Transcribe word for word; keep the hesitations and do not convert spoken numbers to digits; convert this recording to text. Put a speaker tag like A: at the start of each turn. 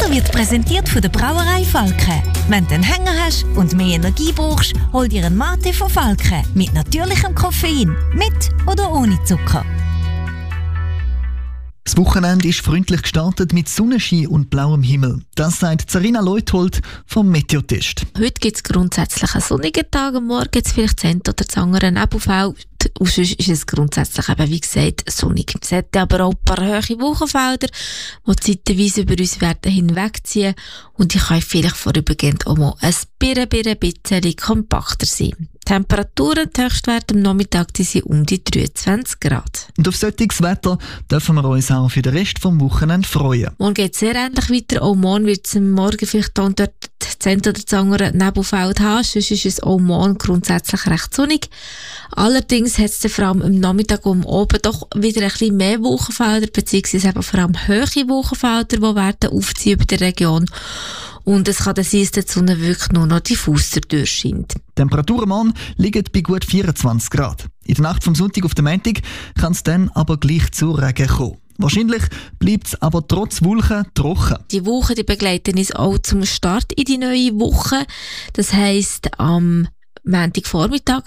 A: Wetter wird präsentiert von der Brauerei Falken. Wenn du einen Hänger hast und mehr Energie brauchst, hol dir einen Mate von Falken. Mit natürlichem Koffein. Mit oder ohne Zucker.
B: Das Wochenende ist freundlich gestartet mit Sonnenschein und blauem Himmel. Das sagt Sarina Leuthold vom Meteotest.
C: Heute gibt es grundsätzlich einen sonnigen Tag. Am Morgen gibt es vielleicht das eine oder das andere Nebelfeld. Und sonst ist es grundsätzlich eben, wie gesagt, sonnig. Es hat aber auch ein paar hohe Wolkenfelder, die zeitweise über uns werden hinwegziehen. Und die können vielleicht vorübergehend auch mal ein bisschen, bisschen kompakter sein. Die Temperaturen, die Höchstwerte am Nachmittag, die sind um die dreiundzwanzig Grad.
B: Und auf solches Wetter dürfen wir uns auch für den Rest vom Wochenende freuen.
C: Morgen geht es sehr ähnlich weiter. Auch morgen wird es am Morgen vielleicht da und dort das eine oder das andere Nebelfeld haben. Sonst ist es auch morgen grundsätzlich recht sonnig. Allerdings hat es vor allem am Nachmittag um oben doch wieder ein bisschen mehr Wolkenfelder, beziehungsweise eben vor allem hohe Wolkenfelder, die werden aufziehen über die Region. Und es kann dann sein, dass die Sonne wirklich nur noch diffus durchscheint.
B: Die Temperaturen morgen liegen bei gut vierundzwanzig Grad. In der Nacht vom Sonntag auf den Montag kann es dann aber gleich zu Regen kommen. Wahrscheinlich bleibt es aber trotz Wolken trocken.
C: Die Woche die begleiten uns auch zum Start in die neue Woche. Das heisst, am Montagvormittag